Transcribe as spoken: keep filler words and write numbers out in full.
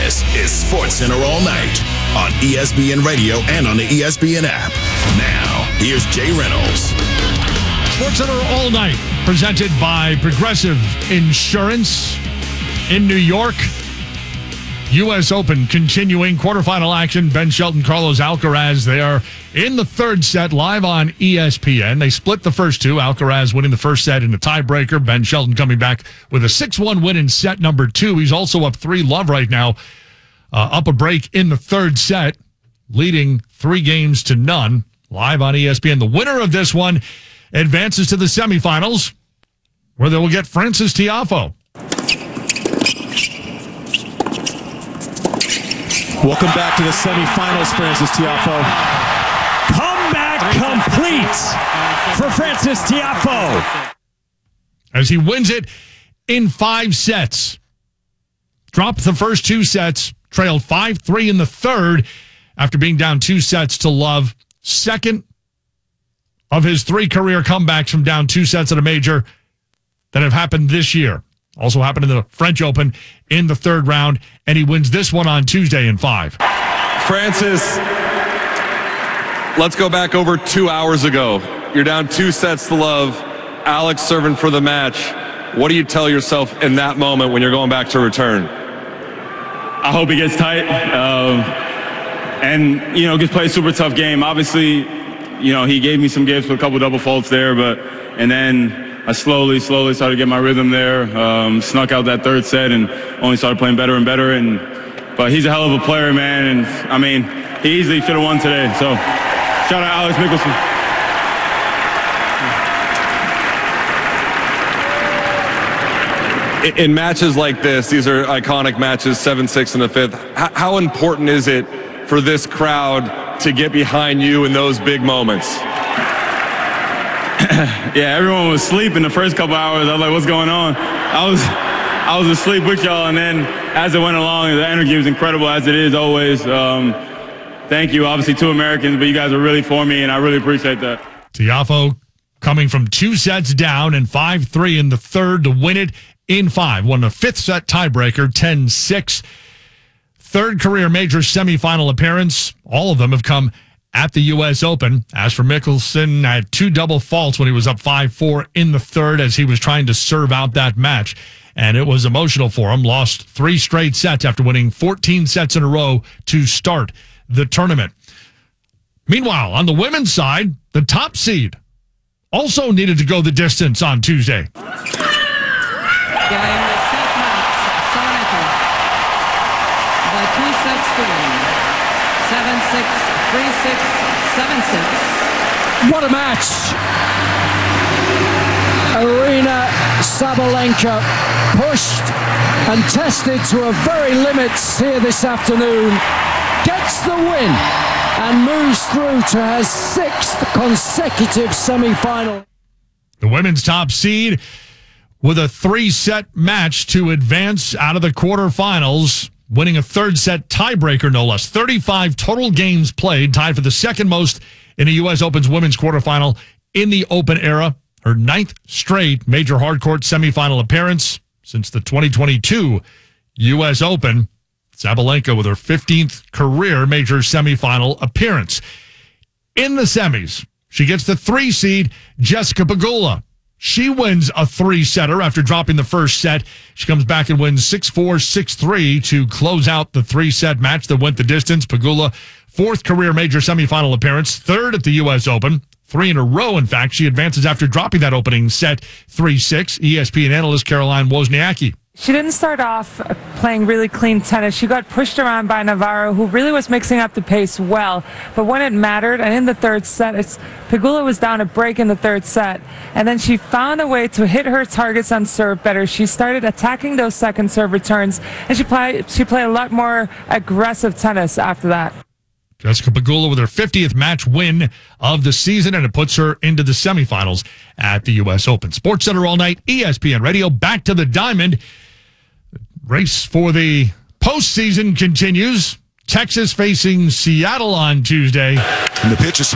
This is SportsCenter All Night on E S P N Radio and on the E S P N app. Now, here's Jay Reynolds. SportsCenter All Night, presented by Progressive Insurance in New York. U S Open continuing quarterfinal action. Ben Shelton, Carlos Alcaraz. They are in the third set live on E S P N. They split the first two. Alcaraz winning the first set in the tiebreaker. Ben Shelton coming back with a six one win in set number two. He's also up three love right now. Uh, up a break in the third set, leading three games to none. Live on E S P N. The winner of this one advances to the semifinals, where they will get Frances Tiafoe. Welcome back to the semifinals, Frances Tiafoe. Comeback complete for Frances Tiafoe. As he wins it in five sets. Dropped the first two sets, trailed five three in the third after being down two sets to love. Second of his three career comebacks from down two sets at a major that have happened this year. Also happened in the French Open in the third round, and he wins this one on Tuesday in five. Frances, let's go back over two hours ago. You're down two sets to love. Alex serving for the match. What do you tell yourself in that moment when you're going back to return? I hope he gets tight, um, and you know, just play a super tough game. Obviously, you know, he gave me some gifts with a couple double faults there, but and then I slowly, slowly started to get my rhythm there. Um, snuck out that third set and only started playing better and better. And but he's a hell of a player, man. And I mean, he easily should have won today. So shout out Alex Mickelson. In matches like this, these are iconic matches, seven six in the fifth. How, how important is it for this crowd to get behind you in those big moments? Yeah, everyone was asleep in the first couple hours. I was like, what's going on? I was I was asleep with y'all, and then as it went along, the energy was incredible, as it is always. Um, thank you, obviously, two Americans, but you guys are really for me, and I really appreciate that. Tiafoe coming from two sets down and five three in the third to win it in five. Won the fifth set tiebreaker, ten six. Third career major semifinal appearance. All of them have come at the U S Open. As for Mickelson, had two double faults when he was up five four in the third as he was trying to serve out that match. And it was emotional for him. Lost three straight sets after winning fourteen sets in a row to start the tournament. Meanwhile, on the women's side, the top seed also needed to go the distance on Tuesday. Behind the set match, Sabalenka by two sets to win. seven six, three six, seven six. What a match! Aryna Sabalenka pushed and tested to her very limits here this afternoon. Gets the win and moves through to her sixth consecutive semifinal. The women's top seed with a three-set match to advance out of the quarterfinals, winning a third-set tiebreaker, no less. thirty-five total games played, tied for the second most in the U S Open's women's quarterfinal in the Open era. Her ninth straight major hardcourt semifinal appearance since the twenty twenty-two U S Open. Sabalenka with her fifteenth career major semifinal appearance. In the semis, she gets the three seed, Jessica Pegula. She wins a three-setter after dropping the first set. She comes back and wins six four, six three to close out the three-set match that went the distance. Pegula, fourth career major semifinal appearance, third at the U S Open. Three in a row, in fact. She advances after dropping that opening set three six. E S P N analyst Caroline Wozniacki. She didn't start off playing really clean tennis. She got pushed around by Navarro, who really was mixing up the pace well. But when it mattered, and in the third set, it's, Pegula was down a break in the third set. And then she found a way to hit her targets on serve better. She started attacking those second serve returns, and she played, she played a lot more aggressive tennis after that. Jessica Pegula with her fiftieth match win of the season, and it puts her into the semifinals at the U S Open. SportsCenter All Night, E S P N Radio, back to the diamond. Race for the postseason continues. Texas facing Seattle on Tuesday. And the pitch is